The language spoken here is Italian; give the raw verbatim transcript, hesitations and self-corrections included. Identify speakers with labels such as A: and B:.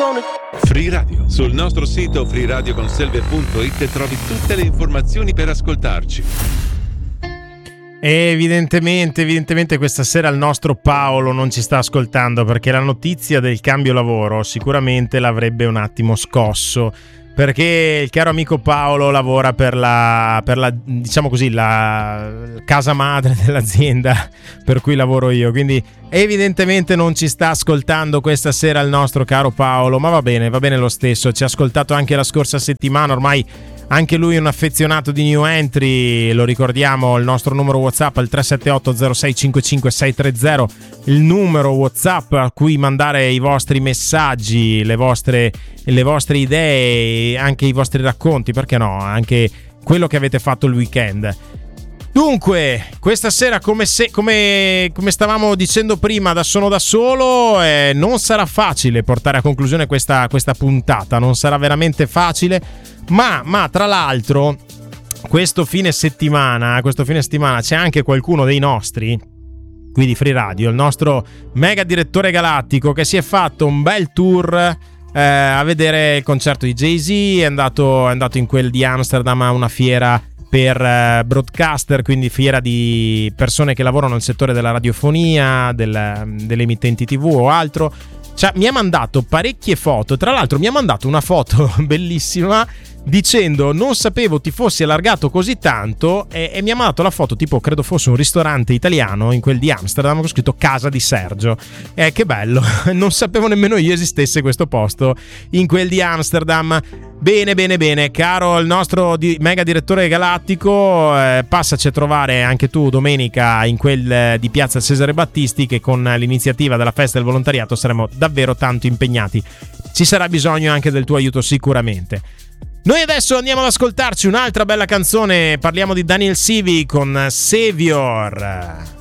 A: Free Radio. Sul nostro sito free radio conselve punto it trovi tutte le informazioni per ascoltarci.
B: Evidentemente, evidentemente questa sera il nostro Paolo non ci sta ascoltando, perché la notizia del cambio lavoro sicuramente l'avrebbe un attimo scosso, perché il caro amico Paolo lavora per la, per la diciamo così, la casa madre dell'azienda per cui lavoro io, quindi evidentemente non ci sta ascoltando questa sera il nostro caro Paolo, ma va bene, va bene lo stesso, ci ha ascoltato anche la scorsa settimana, ormai anche lui è un affezionato di New Entry, lo ricordiamo, il nostro numero WhatsApp è il tre sette otto zero sei cinque cinque sei tre zero, il numero WhatsApp a cui mandare i vostri messaggi, le vostre, le vostre idee, anche i vostri racconti, perché no, anche quello che avete fatto il weekend. Dunque, questa sera, come, se, come, come stavamo dicendo prima, da sono da solo, eh, non sarà facile portare a conclusione questa, questa puntata, non sarà veramente facile, ma, ma tra l'altro questo fine settimana, questo fine settimana c'è anche qualcuno dei nostri, qui di Free Radio, il nostro mega direttore galattico, che si è fatto un bel tour eh, a vedere il concerto di Jay-Z, è andato, è andato in quel di Amsterdam a una fiera per uh, broadcaster, quindi fiera di persone che lavorano nel settore della radiofonia, del, delle emittenti tivù o altro. Cioè, mi ha mandato parecchie foto, tra l'altro mi ha mandato una foto bellissima dicendo non sapevo ti fossi allargato così tanto, e, e mi ha mandato la foto tipo credo fosse un ristorante italiano in quel di Amsterdam con scritto Casa di Sergio. Eh, che bello, non sapevo nemmeno io esistesse questo posto in quel di Amsterdam. Bene, bene, bene, caro il nostro di- mega direttore galattico, eh, passaci a trovare anche tu domenica in quel eh, di Piazza Cesare Battisti, che con l'iniziativa della festa del volontariato saremo davvero tanto impegnati. Ci sarà bisogno anche del tuo aiuto sicuramente. Noi adesso andiamo ad ascoltarci un'altra bella canzone, parliamo di Daniel Sivi con Savior.